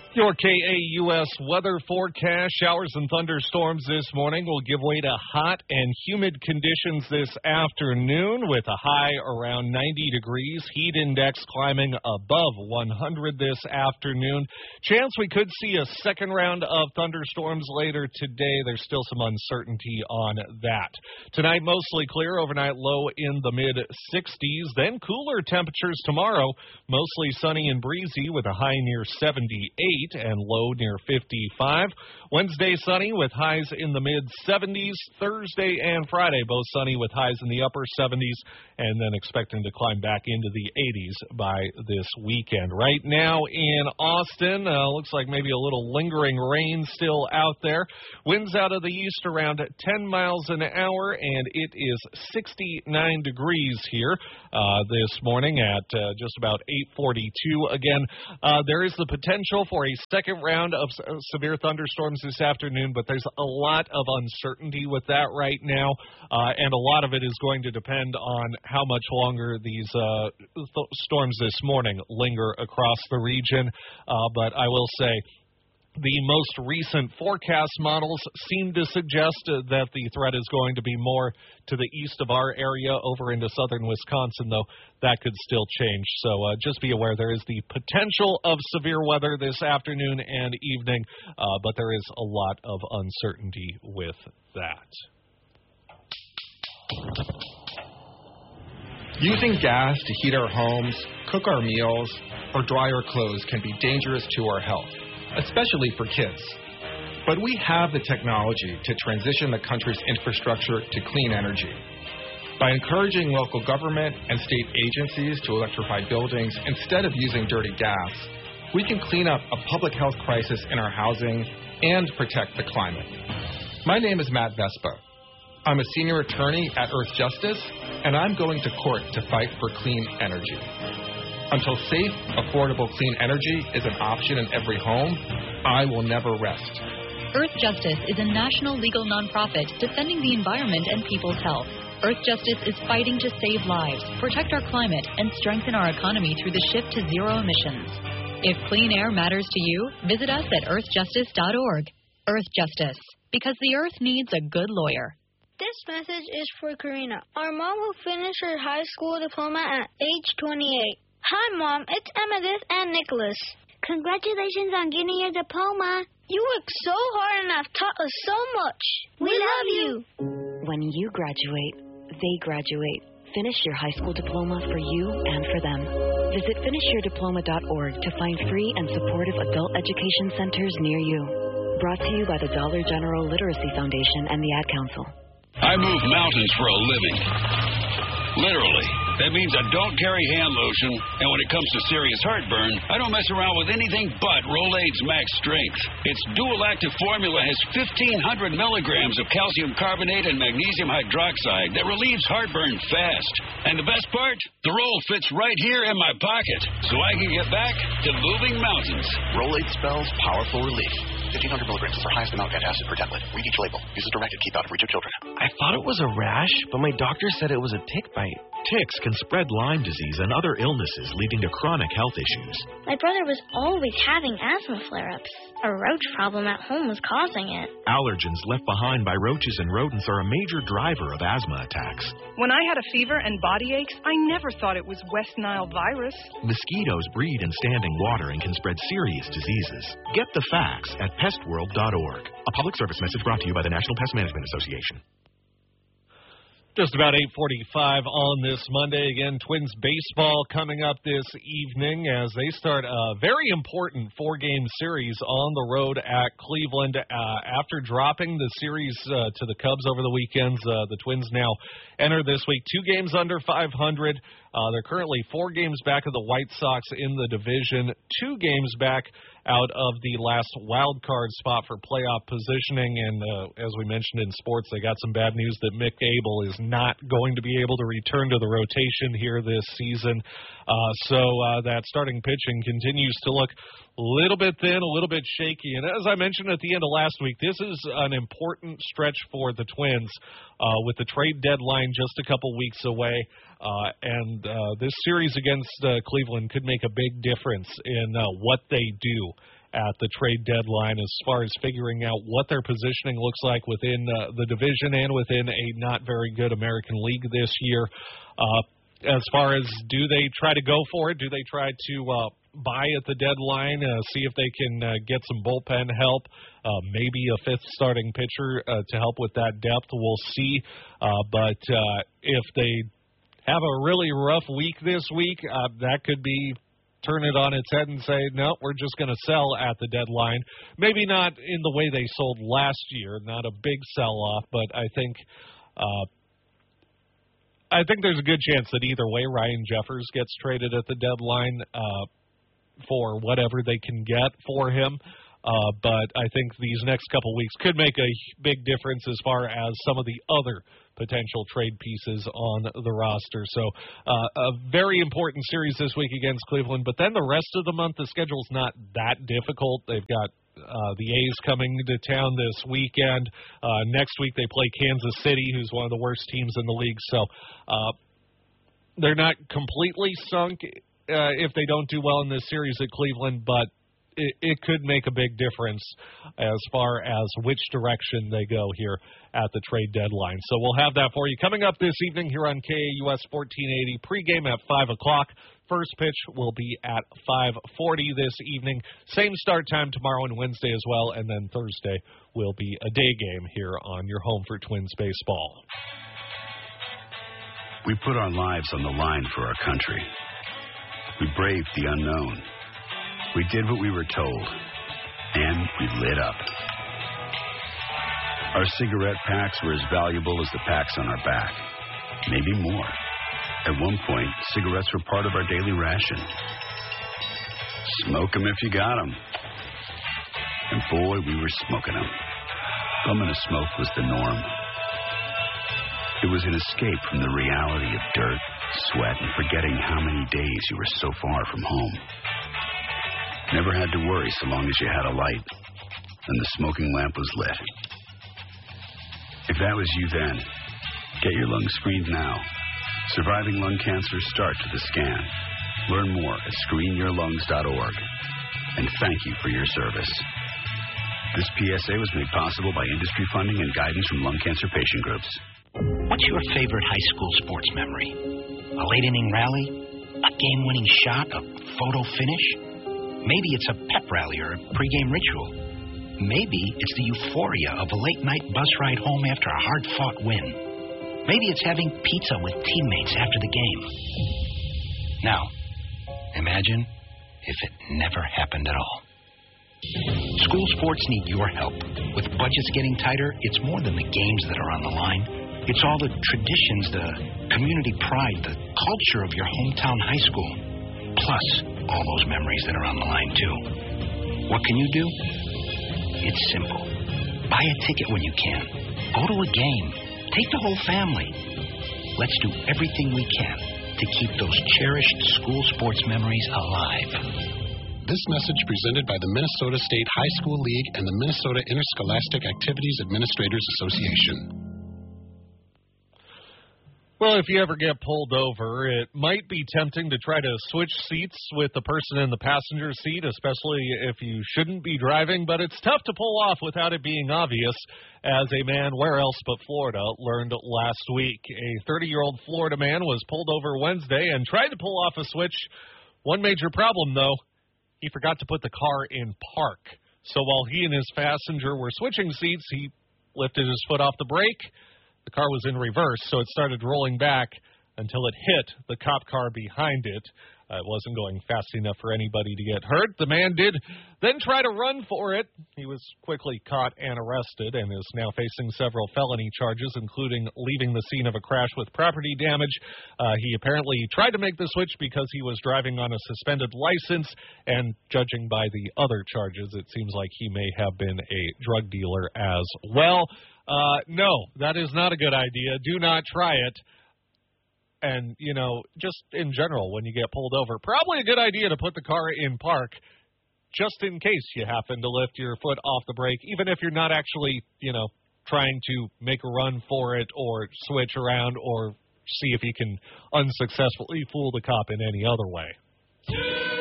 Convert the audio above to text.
Your KAUS weather forecast. Showers and thunderstorms this morning will give way to hot and humid conditions this afternoon with a high around 90 degrees. Heat index climbing above 100 this afternoon. Chance we could see a second round of thunderstorms later today. There's still some uncertainty on that. Tonight, mostly clear. Overnight low in the mid-60s. Then cooler temperatures tomorrow. Mostly sunny and breezy with a high near 78. And low near 55. Wednesday sunny with highs in the mid-70s. Thursday and Friday both sunny with highs in the upper 70s, and then expecting to climb back into the 80s by this weekend. Right now in Austin, looks like maybe a little lingering rain still out there. Winds out of the east around 10 miles an hour, and it is 69 degrees here this morning at just about 8:42. Again, there is the potential for a second round of severe thunderstorms this afternoon, but there's a lot of uncertainty with that right now, and a lot of it is going to depend on how much longer these storms this morning linger across the region. But I will say, the most recent forecast models seem to suggest that the threat is going to be more to the east of our area over into southern Wisconsin, though that could still change. So just be aware there is the potential of severe weather this afternoon and evening, but there is a lot of uncertainty with that. Using gas to heat our homes, cook our meals, or dry our clothes can be dangerous to our health, especially for kids. But we have the technology to transition the country's infrastructure to clean energy. By encouraging local government and state agencies to electrify buildings instead of using dirty gas, we can clean up a public health crisis in our housing and protect the climate. My name is Matt Vespa. I'm a senior attorney at Earth Justice, and I'm going to court to fight for clean energy. Until safe, affordable, clean energy is an option in every home, I will never rest. Earth Justice is a national legal nonprofit defending the environment and people's health. Earth Justice is fighting to save lives, protect our climate, and strengthen our economy through the shift to zero emissions. If clean air matters to you, visit us at earthjustice.org. Earth Justice, because the earth needs a good lawyer. This message is for Karina, our mom who finished her high school diploma at age 28. Hi, Mom. It's Amethyst and Nicholas. Congratulations on getting your diploma. You worked so hard and have taught us so much. We love you. When you graduate, they graduate. Finish your high school diploma for you and for them. Visit finishyourdiploma.org to find free and supportive adult education centers near you. Brought to you by the Dollar General Literacy Foundation and the Ad Council. I move mountains for a living. Literally. That means I don't carry hand lotion, and when it comes to serious heartburn, I don't mess around with anything but Rolaids Max Strength. Its dual-active formula has 1,500 milligrams of calcium carbonate and magnesium hydroxide that relieves heartburn fast. And the best part? The roll fits right here in my pocket, so I can get back to moving mountains. Rolaids spells powerful relief. 1,500 milligrams is our highest amount of acid per tablet. Read each label. Use as directed. Keep out of reach of children. I thought it was a rash, but my doctor said it was a tick bite. Ticks can spread Lyme disease and other illnesses, leading to chronic health issues. My brother was always having asthma flare-ups. A roach problem at home was causing it. Allergens left behind by roaches and rodents are a major driver of asthma attacks. When I had a fever and body aches, I never thought it was West Nile virus. Mosquitoes breed in standing water and can spread serious diseases. Get the facts at pestworld.org. A public service message brought to you by the National Pest Management Association. Just about 8:45 on this Monday. Again, Twins baseball coming up this evening as they start a very important four-game series on the road at Cleveland. After dropping the series to the Cubs over the weekends, the Twins now enter this week 2 games under 500. They're currently 4 games back of the White Sox in the division, 2 games back out of the last wild card spot for playoff positioning. And as we mentioned in sports, they got some bad news that Mick Abel is not going to be able to return to the rotation here this season. So that starting pitching continues to look a little bit thin, a little bit shaky. And as I mentioned at the end of last week, this is an important stretch for the Twins with the trade deadline just a couple weeks away. And this series against Cleveland could make a big difference in what they do at the trade deadline as far as figuring out what their positioning looks like within the division and within a not very good American League this year. As far as do they try to go for it? Do they try to buy at the deadline, see if they can get some bullpen help, maybe a fifth starting pitcher to help with that depth? We'll see. But if they have a really rough week this week, that could be turn it on its head and say, no, we're just going to sell at the deadline. Maybe not in the way they sold last year, not a big sell-off, but I think there's a good chance that either way Ryan Jeffers gets traded at the deadline for whatever they can get for him. But I think these next couple weeks could make a big difference as far as some of the other potential trade pieces on the roster. So a very important series this week against Cleveland. But then the rest of the month, the schedule's not that difficult. They've got the A's coming to town this weekend. Next week they play Kansas City, who's one of the worst teams in the league. So they're not completely sunk if they don't do well in this series at Cleveland, but it could make a big difference as far as which direction they go here at the trade deadline. So we'll have that for you coming up this evening here on KAUS 1480, pregame at 5 o'clock. First pitch will be at 5:40 this evening. Same start time tomorrow and Wednesday as well, and then Thursday will be a day game here on your home for Twins baseball. We put our lives on the line for our country. We braved the unknown. We did what we were told, and we lit up. Our cigarette packs were as valuable as the packs on our back, maybe more. At one point, cigarettes were part of our daily ration. Smoke 'em if you got 'em. And boy, we were smoking 'em. Bumming a smoke was the norm. It was an escape from the reality of dirt, sweat, and forgetting how many days you were so far from home. Never had to worry so long as you had a light and the smoking lamp was lit. If that was you then, get your lungs screened now. Surviving lung cancer starts with a scan. Learn more at screenyourlungs.org. And thank you for your service. This PSA was made possible by industry funding and guidance from lung cancer patient groups. What's your favorite high school sports memory? A late-inning rally? A game-winning shot? A photo finish? Maybe it's a pep rally or a pregame ritual. Maybe it's the euphoria of a late-night bus ride home after a hard-fought win. Maybe it's having pizza with teammates after the game. Now, imagine if it never happened at all. School sports need your help. With budgets getting tighter, it's more than the games that are on the line. It's all the traditions, the community pride, the culture of your hometown high school. Plus, all those memories that are on the line, too. What can you do? It's simple. Buy a ticket when you can. Go to a game. Take the whole family. Let's do everything we can to keep those cherished school sports memories alive. This message presented by the Minnesota State High School League and the Minnesota Interscholastic Activities Administrators Association. Well, if you ever get pulled over, it might be tempting to try to switch seats with the person in the passenger seat, especially if you shouldn't be driving, but it's tough to pull off without it being obvious, as a man, where else but Florida, learned last week. A 30-year-old Florida man was pulled over Wednesday and tried to pull off a switch. One major problem, though, he forgot to put the car in park. So while he and his passenger were switching seats, he lifted his foot off the brake. The car was in reverse, so it started rolling back until it hit the cop car behind it. It wasn't going fast enough for anybody to get hurt. The man did then try to run for it. He was quickly caught and arrested and is now facing several felony charges, including leaving the scene of a crash with property damage. He apparently tried to make the switch because he was driving on a suspended license, and judging by the other charges, it seems like he may have been a drug dealer as well. No, that is not a good idea. Do not try it. And, you know, just in general, when you get pulled over, probably a good idea to put the car in park just in case you happen to lift your foot off the brake, even if you're not actually, you know, trying to make a run for it or switch around or see if you can unsuccessfully fool the cop in any other way.